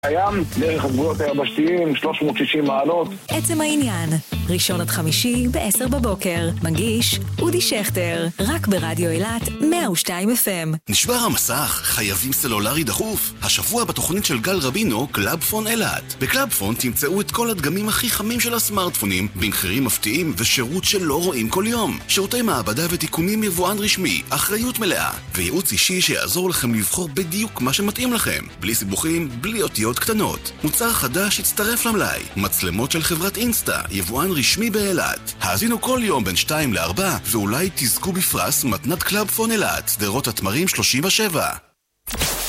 הים, דרך הגבולות היבשתיים, 360 מעלות. עצם העניין, ראשון עד חמישי ב-10 בבוקר. מגיש אודי שכטר, רק ברדיו אילת 102 FM. נשבר המסך, חייבים סלולרי דחוף. השבוע בתוכנית של גל רבינו, קלאבפון אילת. בקלאבפון תמצאו את כל הדגמים הכי חמים של הסמארטפונים, במחירים מפתיעים ושירות שלא רואים כל יום. שירותי מעבדה ותיקונים יבואן רשמי, אחריות מלאה, וייעוץ אישי שיעזור לכם לבחור בדיוק מה שמתאים לכם. בלי סיבוכים, בלי אותיות קטנות. מוצר חדש יצטרף למלאי. מצלמות של חברת אינסטה, יבואן רשמי באילת. האזינו כל יום בין 2 ל-4, ואולי תזכו בפרס מתנת קלאבפון אילת, שדרות התמרים 37.